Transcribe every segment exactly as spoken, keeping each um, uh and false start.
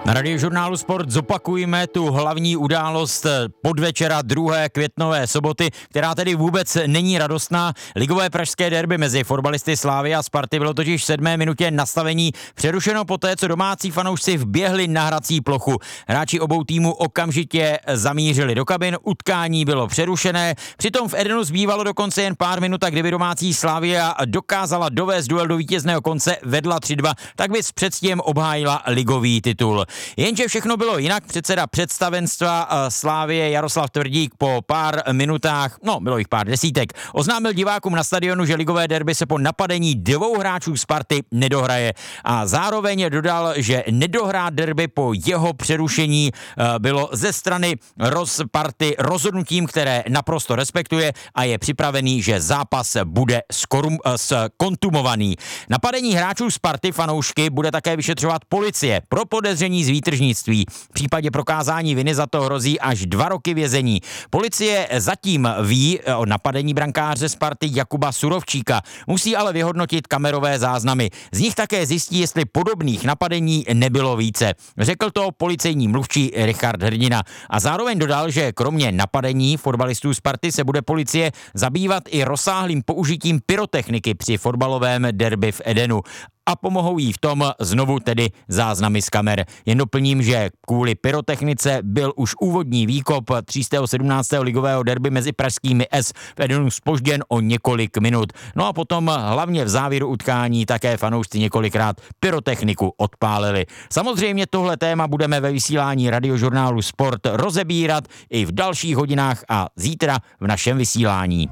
Na Radiožurnálu Sport zopakujeme tu hlavní událost podvečera druhé květnové soboty, která tedy vůbec není radostná. Ligové pražské derby mezi fotbalisty Slavie a Sparty bylo totiž v sedmé minutě nastavení přerušeno poté, co domácí fanoušci vběhli na hrací plochu. Hráči obou týmů okamžitě zamířili do kabin, utkání bylo přerušené, přitom v Edenu zbývalo dokonce jen pár minut, a kdyby domácí Slavia dokázala dovést duel do vítězného konce, vedla tři dva, tak by s předstihem obhájila ligový titul. Jenže všechno bylo jinak. Předseda představenstva Slavie Jaroslav Tvrdík po pár minutách, no bylo jich pár desítek, oznámil divákům na stadionu, že ligové derby se po napadení dvou hráčů Sparty nedohraje, a zároveň dodal, že nedohrát derby po jeho přerušení bylo ze strany Sparty rozhodnutím, které naprosto respektuje, a je připravený, že zápas bude skorum, skontumovaný. Napadení hráčů Sparty fanoušky bude také vyšetřovat policie pro podezření z výtržnictví. V případě prokázání viny za to hrozí až dva roky vězení. Policie zatím ví o napadení brankáře Sparty Jakuba Surovčíka. Musí ale vyhodnotit kamerové záznamy. Z nich také zjistí, jestli podobných napadení nebylo více. Řekl to policejní mluvčí Richard Hrdina. A zároveň dodal, že kromě napadení fotbalistů Sparty se bude policie zabývat i rozsáhlým použitím pyrotechniky při fotbalovém derby v Edenu. A pomohou jí v tom znovu tedy záznamy z kamer. Jen doplním, že kvůli pyrotechnice byl už úvodní výkop tři sta sedmnáctého ligového derby mezi pražskými S v Edenu zpožděn o několik minut. No a potom hlavně v závěru utkání také fanoušci několikrát pyrotechniku odpálili. Samozřejmě tohle téma budeme ve vysílání Radiožurnálu Sport rozebírat i v dalších hodinách a zítra v našem vysílání.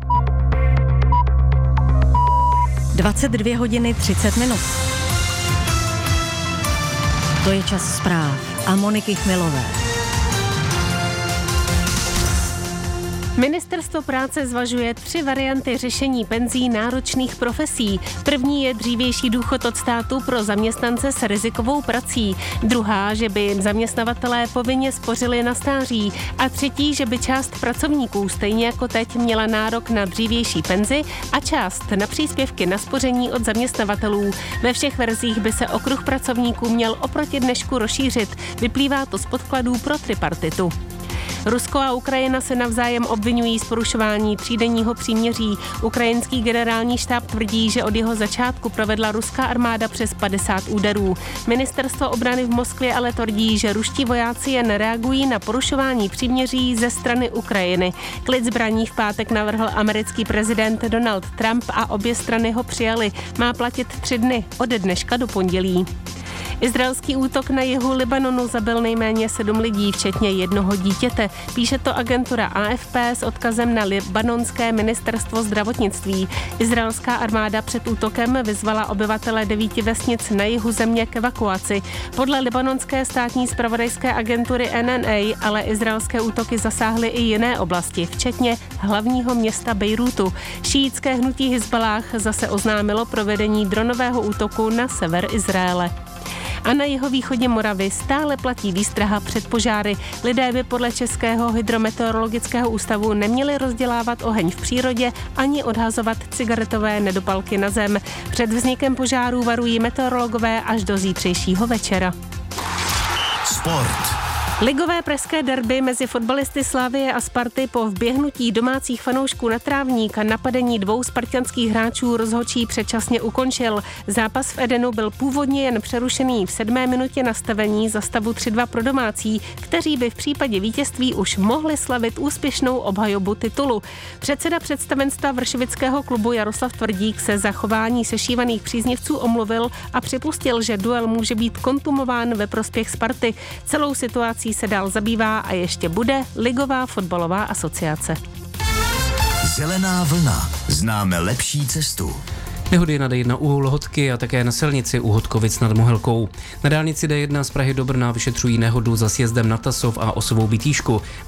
dvacet dvě hodiny třicet minut. To je čas zpráv a Moniky Chmelové. Ministerstvo práce zvažuje tři varianty řešení penzí náročných profesí. První je dřívější důchod od státu pro zaměstnance s rizikovou prací. Druhá, že by jim zaměstnavatelé povinně spořili na stáří. A třetí, že by část pracovníků stejně jako teď měla nárok na dřívější penzi a část na příspěvky na spoření od zaměstnavatelů. Ve všech verzích by se okruh pracovníků měl oproti dnešku rozšířit. Vyplývá to z podkladů pro tripartitu. Rusko a Ukrajina se navzájem obvinují z porušování třídenního příměří. Ukrajinský generální štáb tvrdí, že od jeho začátku provedla ruská armáda přes padesát úderů. Ministerstvo obrany v Moskvě ale tvrdí, že ruští vojáci jen reagují na porušování příměří ze strany Ukrajiny. Klid zbraní v pátek navrhl americký prezident Donald Trump a obě strany ho přijali. Má platit tři dny, ode dneška do pondělí. Izraelský útok na jihu Libanonu zabil nejméně sedm lidí, včetně jednoho dítěte. Píše to agentura A F P s odkazem na libanonské ministerstvo zdravotnictví. Izraelská armáda před útokem vyzvala obyvatele devíti vesnic na jihu země k evakuaci. Podle libanonské státní zpravodajské agentury N N A ale izraelské útoky zasáhly i jiné oblasti, včetně hlavního města Bejrútu. Šíitské hnutí Hizballáh zase oznámilo provedení dronového útoku na sever Izraele. A na jihovýchodě Moravy stále platí výstraha před požáry. Lidé by podle Českého hydrometeorologického ústavu neměli rozdělávat oheň v přírodě ani odhazovat cigaretové nedopalky na zem. Před vznikem požárů varují meteorologové až do zítřejšího večera. Sport. Ligové pražské derby mezi fotbalisty Slavie a Sparty po vběhnutí domácích fanoušků na trávník a napadení dvou spartanských hráčů rozhodčí předčasně ukončil. Zápas v Edenu byl původně jen přerušený v sedmé minutě nastavení za stavu tři dva pro domácí, kteří by v případě vítězství už mohli slavit úspěšnou obhajobu titulu. Předseda představenstva vršovického klubu Jaroslav Tvrdík se za chování sešívaných příznivců omluvil a připustil, že duel může být kontumován ve prospěch Sparty. Celou situací se dál zabývá a ještě bude Ligová fotbalová asociace. Zelená vlna. Známe lepší cestu. Nehody na D jedna u Lhotky a také na silnici u Hodkovic nad Mohelkou. Na dálnici D jedna z Prahy do Brna vyšetřují nehodu za sjezdem na Tasov a osovou Bytýšku.